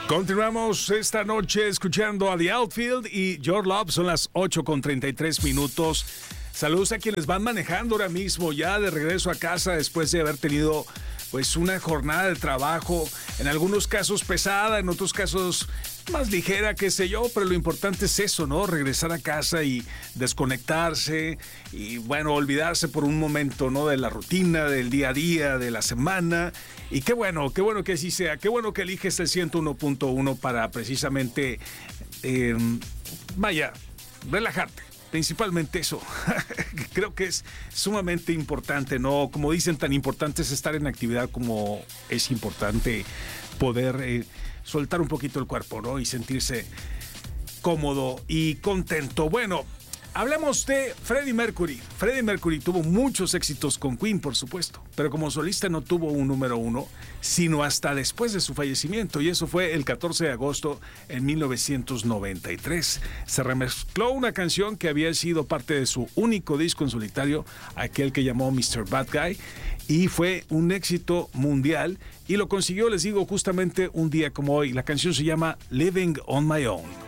Continuamos esta noche escuchando a The Outfield y Your Love. Son las 8:33. Saludos a quienes van manejando ahora mismo, ya de regreso a casa después de haber tenido pues una jornada de trabajo, en algunos casos pesada, en otros casos más ligera, qué sé yo, pero lo importante es eso, ¿no? Regresar a casa y desconectarse y, bueno, olvidarse por un momento, ¿no? De la rutina, del día a día, de la semana. Y qué bueno que así sea, qué bueno que eliges el 101.1 para precisamente, relajarte. Principalmente eso. Creo que es sumamente importante, ¿no? Como dicen, tan importante es estar en actividad como es importante poder soltar un poquito el cuerpo, ¿no? Y sentirse cómodo y contento. Bueno, hablemos de Freddie Mercury. Freddie Mercury tuvo muchos éxitos con Queen, por supuesto, pero como solista no tuvo un número uno, sino hasta después de su fallecimiento, y eso fue el 14 de agosto en 1993. Se remezcló una canción que había sido parte de su único disco en solitario, aquel que llamó Mr. Bad Guy, y fue un éxito mundial, y lo consiguió, les digo, justamente un día como hoy. La canción se llama Living on My Own.